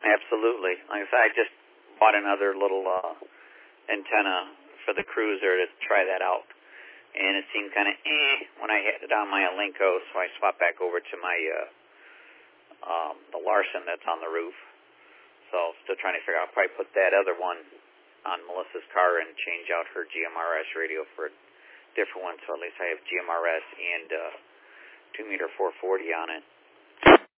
Absolutely. Like I said, I just bought another little antenna for the Cruiser to try that out. And it seemed kind of when I had it on my Alinco, so I swapped back over to my the Larson that's on the roof. So still trying to figure out. I'll probably put that other one on Melissa's car and change out her GMRS radio for a different one, so at least I have GMRS and 2-meter 440 on it.